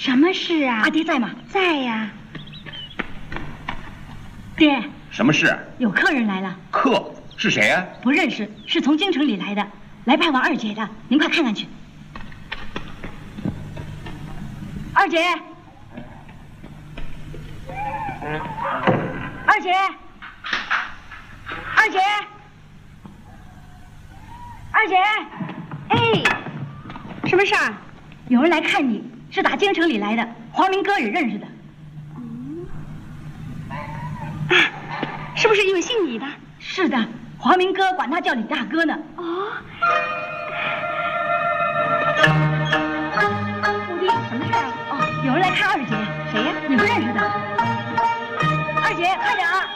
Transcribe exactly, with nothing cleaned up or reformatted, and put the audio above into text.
什么事啊？ 阿爹在吗？ 在呀。 爹， 什么事？ 有客人来了。 客是谁啊？ 不认识，是从京城里来的，来拜望二姐的。您快看看去。二姐，二姐，二姐，二姐， 哎，什么事儿？ 有人来看你，是打京城里来的，黄明哥也认识的。 啊，是不是一位姓李的？ 是的，黄明哥管他叫李大哥呢。 哦。五弟，什么事儿？ 哦，有人来看二姐。 谁呀？ 你不认识的。二姐，快点啊！